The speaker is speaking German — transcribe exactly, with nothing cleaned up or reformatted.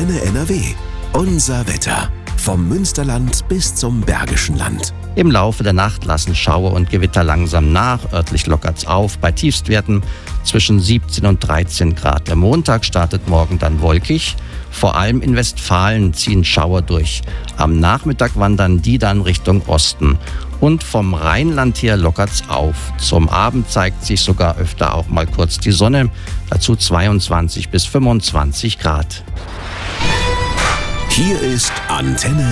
Antenne N R W. Unser Wetter. Vom Münsterland bis zum Bergischen Land. Im Laufe der Nacht lassen Schauer und Gewitter langsam nach. Örtlich lockert's auf bei Tiefstwerten zwischen siebzehn und dreizehn Grad. Der Montag startet morgen dann wolkig. Vor allem in Westfalen ziehen Schauer durch. Am Nachmittag wandern die dann Richtung Osten. Und vom Rheinland her lockert's auf. Zum Abend zeigt sich sogar öfter auch mal kurz die Sonne. Dazu zweiundzwanzig bis fünfundzwanzig Grad. Hier ist Antenne